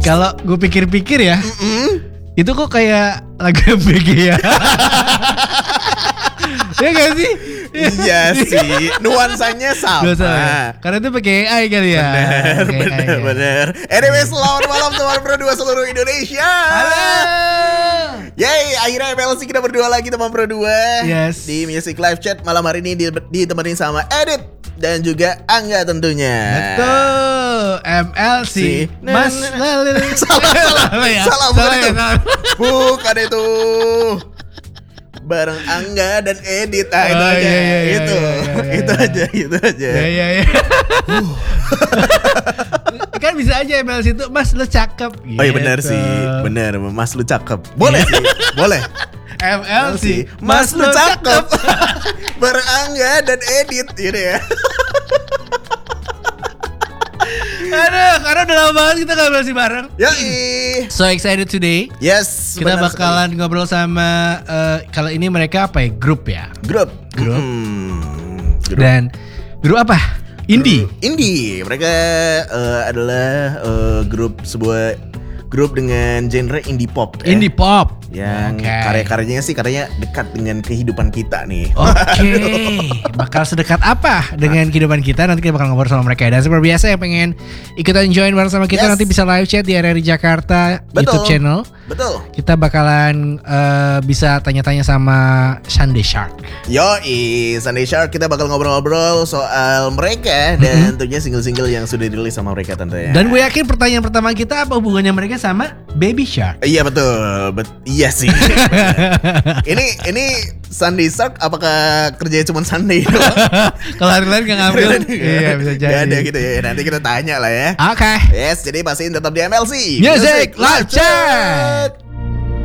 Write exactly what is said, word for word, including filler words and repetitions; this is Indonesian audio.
Kalau gue pikir-pikir ya, Mm-mm. itu kok kayak lagu B G ya. Ya gak sih? Iya sih, nuansanya sama. Dosa. Karena itu pakai A I kali ya. Bener, Pakai A I bener, kan. bener. Anyway, selamat malam teman Pro dua seluruh Indonesia. Halo. Yeay, akhirnya M L C kita berdua lagi teman Pro dua. Yes. Di Music Live Chat malam hari ini di- ditemani sama Edit dan juga Angga tentunya. Betul. M L C Si. Mas Lalil. Salah, salah, Salah ya? salah, bukan Salah ya? itu. Salah. Bukan itu. Bareng Angga dan Edit. Ah, itu Oh, aja. iya, iya, iya, itu. iya, iya, itu iya. aja, itu aja. Ya ya ya. Kan bisa aja M L C itu Mas lu cakep. Oh iya benar Gitu. sih, benar. Mas lu cakep. Boleh sih, boleh. M L C Mas lu cakep. Bareng Angga dan Edit gitu ya. Aduh, karena udah lama banget kita ngobrol sih bareng. Yoi. So excited today. Yes, Kita benar bakalan ngobrol sama eh, kalau ini mereka apa ya? Grup ya. sekali. Grup. Grup. Hmm, grup. Dan grup apa? Indie. Indie. Mereka eh, adalah eh, grup sebuah grup dengan genre indie pop. ya. Indie pop. Yang Oke. karya-karyanya sih karyanya dekat dengan kehidupan kita nih. Oke, bakal sedekat apa dengan kehidupan kita? Nanti kita bakal ngobrol sama mereka. Dan seperti biasa yang pengen ikutan join bareng sama kita Yes. nanti bisa live chat di R R I Jakarta Betul. YouTube channel. Betul. Kita bakalan eh, bisa tanya-tanya sama Sunday Shark. Yoi, Sunday Shark kita bakal ngobrol-ngobrol soal mereka dan tentunya single-single yang sudah dirilis sama mereka tentunya. Dan gue yakin pertanyaan pertama kita apa hubungannya mereka sama Baby Shark? Iya betul, Bet- iya sih. ini ini Sunday Shark apakah kerjanya cuma Sunday doang? Kalau hari lain gak ngambil? Iya bisa jadi. Gak ada gitu ya. Nanti kita tanya lah ya. Oke. Yes, jadi pastiin tetap di M L C Music Live Chat.